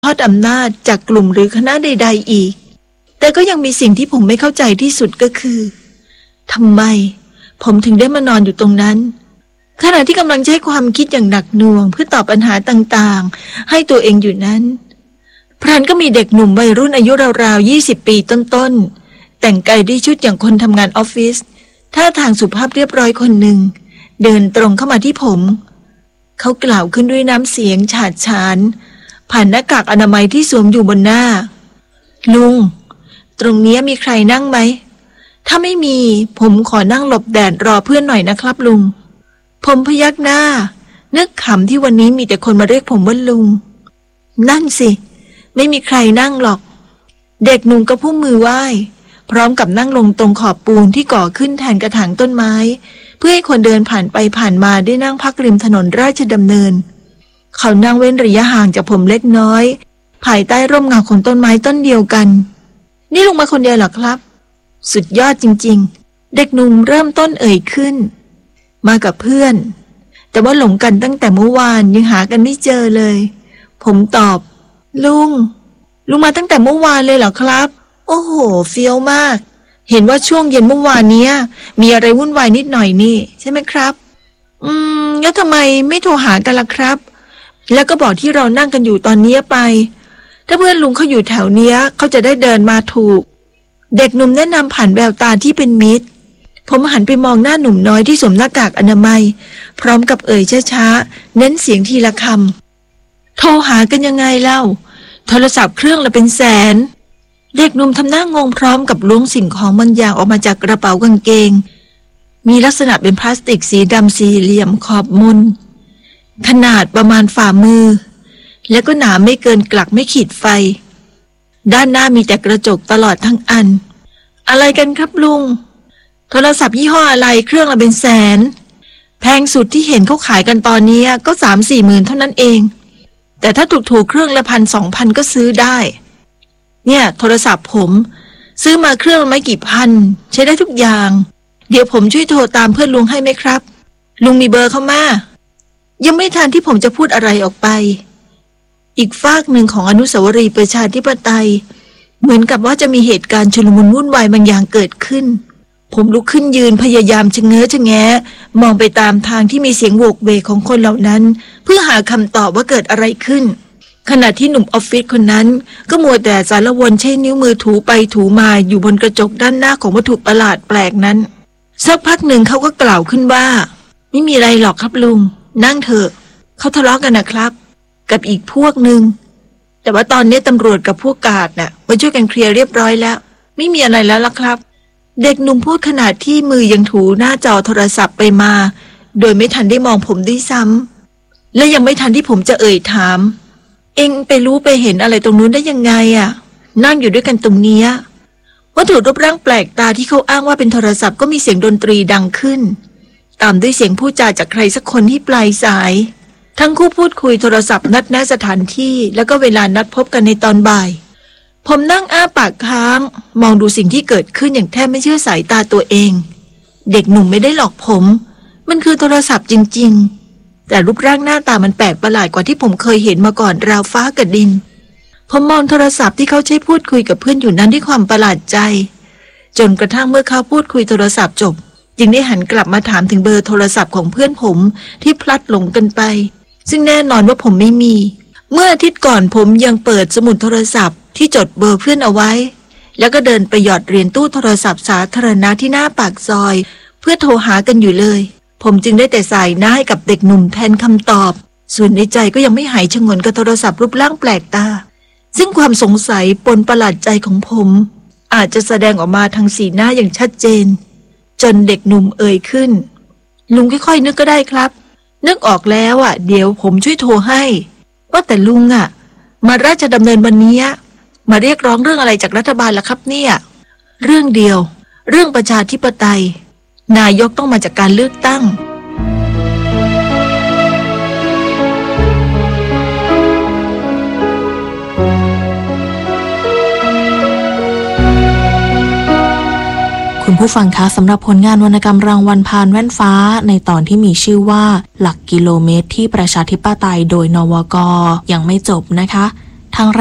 ทอดอำนาจจากกลุ่มหรือคณะใดๆอีกแต่ก็ยังมีสิ่งที่ผมไม่เข้าใจที่สุดก็คือทำไมผมถึงได้มานอนอยู่ตรงนั้นขณะที่กำลังใช้ความคิดอย่างหนักหน่วงเพื่อตอบปัญหาต่างๆให้ตัวเองอยู่นั้นพลันก็มีเด็กหนุ่มวัยรุ่นอายุราวๆ20 ปีต้นๆแต่งกายด้วยชุดอย่างคนทำงานออฟฟิศท่าทางสุภาพเรียบร้อยคนหนึ่งเดินตรงเข้ามาที่ผมเขากล่าวขึ้นด้วยน้ำเสียงฉาดฉานผ่านหน้ากากอนามัยที่สวมอยู่บนหน้าลุงตรงนี้มีใครนั่งไหมถ้าไม่มีผมขอนั่งหลบแดดรอเพื่อนหน่อยนะครับลุงผมพยักหน้านึกขำที่วันนี้มีแต่คนมาเรียกผมว่าลุงนั่นสิไม่มีใครนั่งหรอกเด็กหนุ่มก็พุ่งมือไหว้พร้อมกับนั่งลงตรงขอบปูนที่ก่อขึ้นแทนกระถางต้นไม้เพื่อให้คนเดินผ่านไปผ่านมาได้นั่งพักริมถนนราชดำเนินเขานั่งเว้นระยะห่างจากผมเล็กน้อยภายใต้ร่มเงาของต้นไม้ต้นเดียวกันนี่ลุงมาคนเดียวเหรอครับสุดยอดจริงๆเด็กหนุ่มเริ่มต้นเอ่ยขึ้นมากับเพื่อนแต่ว่าหลงกันตั้งแต่เมื่อวานยังหากันไม่เจอเลยผมตอบลุงมาตั้งแต่เมื่อวานเลยเหรอครับโอ้โหเฟี้ยวมากเห็นว่าช่วงเย็นเมื่อวานเนี้ยมีอะไรวุ่นวายนิดหน่อยนี่ใช่ไหมครับแล้วทำไมไม่โทรหากันล่ะครับแล้วก็บอกที่เรานั่งกันอยู่ตอนนี้ไปถ้าเพื่อนลุงเขาอยู่แถวเนี้ยเขาจะได้เดินมาถูกเด็กหนุ่มแนะนำผ่านแววตาที่เป็นมิตรผมหันไปมองหน้าหนุ่มน้อยที่สวมหน้ากากอนามัยพร้อมกับเอ่ยช้าๆเน้นเสียงทีละคำโทรหากันยังไงเล่าโทรศัพท์เครื่องละเป็นแสนเด็กหนุ่มทำหน้างงพร้อมกับล้วงสิ่งของบางอย่างออกมาจากกระเป๋ากางเกงมีลักษณะเป็นพลาสติกสีดำสี่เหลี่ยมขอบมนขนาดประมาณฝ่ามือแล้วก็หนาไม่เกินกลักไม่ขีดไฟด้านหน้ามีแต่กระจกตลอดทั้งอันอะไรกันครับลุงโทรศัพท์ยี่ห้ออะไรเครื่องละเป็นแสนแพงสุดที่เห็นเขาขายกันตอนนี้ก็ 3-4 หมื่นเท่านั้นเองแต่ถ้าถูกเครื่องละ1,000-2,000ก็ซื้อได้เนี่ยโทรศัพท์ผมซื้อมาเครื่องไม่กี่พันใช้ได้ทุกอย่างเดี๋ยวผมช่วยโทรตามเพื่อนลุงให้ไหมครับลุงมีเบอร์เขามายังไม่ทันที่ผมจะพูดอะไรออกไปอีกฟากหนึ่งของอนุสาวรีย์ประชาธิปไตยเหมือนกับว่าจะมีเหตุการณ์ชุลมุนวุ่นวายบางอย่างเกิดขึ้นผมลุกขึ้นยืนพยายามชะเง้อชะแงะมองไปตามทางที่มีเสียงโวกเวกของคนเหล่านั้นเพื่อหาคำตอบว่าเกิดอะไรขึ้นขณะที่หนุ่มออฟฟิศคนนั้นก็มัวแต่สารวนใช้นิ้วมือถูไปถูมาอยู่บนกระจกด้านหน้าของวัตถุประหลาดแปลกนั้นสักพักหนึ่งเขาก็กล่าวขึ้นว่าไม่มีอะไรหรอกครับลุงนั่งเถอะเขาทะเลาะกันนะครับกับอีกพวกหนึ่งแต่ว่าตอนนี้ตำรวจกับพวกกาดน่ะมาช่วยกันเคลียร์เรียบร้อยแล้วไม่มีอะไรแล้วล่ะครับเด็กหนุ่มพูดขณะที่มือยังถูหน้าจอโทรศัพท์ไปมาโดยไม่ทันได้มองผมด้วยซ้ำและยังไม่ทันที่ผมจะเอ่ยถามเอ็งไปรู้ไปเห็นอะไรตรงนู้นได้ยังไงอ่ะนั่งอยู่ด้วยกันตรงนี้วัตถุรูปร่างแปลกตาที่เขาอ้างว่าเป็นโทรศัพท์ก็มีเสียงดนตรีดังขึ้นตามด้วยเสียงพูดจาจากใครสักคนที่ปลายสายทั้งคู่พูดคุยโทรศัพท์นัดแนะสถานที่แล้วก็เวลานัดพบกันในตอนบ่ายผมนั่งอ้าปากค้างมองดูสิ่งที่เกิดขึ้นอย่างแทบไม่เชื่อสายตาตัวเองเด็กหนุ่มไม่ได้หลอกผมมันคือโทรศัพท์จริงๆแต่รูปร่างหน้าตามันแปลกประหลาดกว่าที่ผมเคยเห็นมาก่อนราวฟ้ากับดินผมมองโทรศัพท์ที่เขาใช้พูดคุยกับเพื่อนอยู่นั้นด้วยความประหลาดใจจนกระทั่งเมื่อเขาพูดคุยโทรศัพท์จบจึงได้หันกลับมาถามถึงเบอร์โทรศัพท์ของเพื่อนผมที่พลัดหลงกันไปซึ่งแน่นอนว่าผมไม่มีเมื่ออาทิตย์ก่อนผมยังเปิดสมุดโทรศัพท์ที่จดเบอร์เพื่อนเอาไว้แล้วก็เดินไปหยอดเหรียญตู้โทรศัพท์สาธารณะที่หน้าปากซอยเพื่อโทรหากันอยู่เลยผมจึงได้แต่สายหน้าให้กับเด็กหนุ่มแทนคำตอบส่วนในใจก็ยังไม่หายชงนกับโทรศัพท์รูปร่างแปลกตาซึ่งความสงสัยปนประหลาดใจของผมอาจจะแสดงออกมาทางสีหน้าอย่างชัดเจนจนเด็กหนุ่มเอ่ยขึ้นลุงค่อยๆนึกก็ได้ครับนึกออกแล้วเดี๋ยวผมช่วยโทรให้ว่าแต่ลุงมาราชดำเนินวันนี้มาเรียกร้องเรื่องอะไรจากรัฐบาลล่ะครับเนี่ยเรื่องเดียวเรื่องประชาธิปไตยนายกต้องมาจากการเลือกตั้งคุณผู้ฟังคะสำหรับผลงานวรรณกรรมรางวัลพานแว่นฟ้าในตอนที่มีชื่อว่าหลักกิโลเมตรที่ประชาธิปไตยโดยนวก.ยังไม่จบนะคะทาง